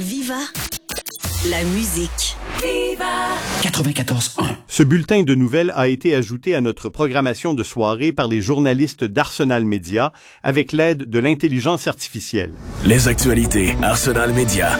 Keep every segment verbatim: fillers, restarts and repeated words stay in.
Viva la musique. Viva quatre-vingt-quatorze un. Ce bulletin de nouvelles a été ajouté à notre programmation de soirée par les journalistes d'Arsenal Média avec l'aide de l'intelligence artificielle. Les actualités Arsenal Média.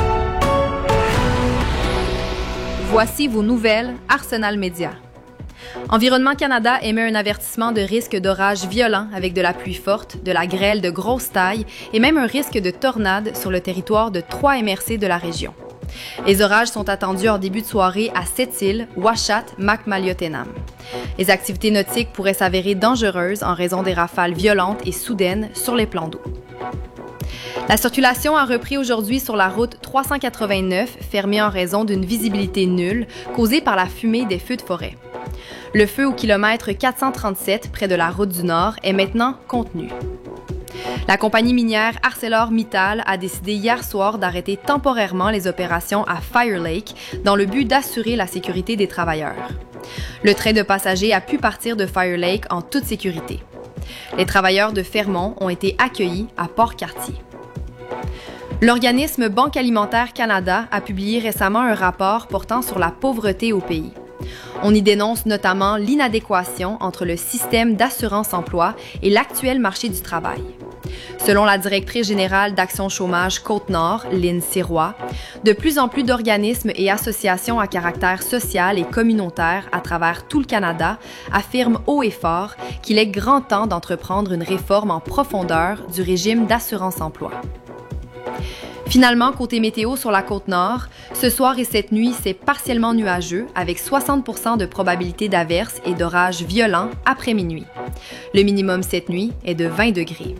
Voici vos nouvelles Arsenal Média. Environnement Canada émet un avertissement de risque d'orage violent avec de la pluie forte, de la grêle de grosse taille et même un risque de tornade sur le territoire de trois M R C de la région. Les orages sont attendus en début de soirée à Sept-Îles, Ouachat, Macmaliotenam. Les activités nautiques pourraient s'avérer dangereuses en raison des rafales violentes et soudaines sur les plans d'eau. La circulation a repris aujourd'hui sur la route trois cent quatre-vingt-neuf, fermée en raison d'une visibilité nulle causée par la fumée des feux de forêt. Le feu au kilomètre quatre cent trente-sept, près de la route du Nord, est maintenant contenu. La compagnie minière ArcelorMittal a décidé hier soir d'arrêter temporairement les opérations à Fire Lake dans le but d'assurer la sécurité des travailleurs. Le train de passagers a pu partir de Fire Lake en toute sécurité. Les travailleurs de Fermont ont été accueillis à Port-Cartier. L'organisme Banque alimentaire Canada a publié récemment un rapport portant sur la pauvreté au pays. On y dénonce notamment l'inadéquation entre le système d'assurance-emploi et l'actuel marché du travail. Selon la directrice générale d'Action Chômage Côte-Nord, Lynne Sirois, de plus en plus d'organismes et associations à caractère social et communautaire à travers tout le Canada affirment haut et fort qu'il est grand temps d'entreprendre une réforme en profondeur du régime d'assurance-emploi. Finalement, côté météo sur la Côte-Nord, ce soir et cette nuit, c'est partiellement nuageux avec soixante pour cent de probabilité d'averses et d'orages violents après minuit. Le minimum cette nuit est de vingt degrés.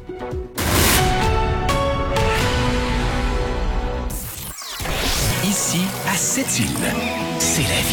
Ici, à Sept-Îles, c'est la vie.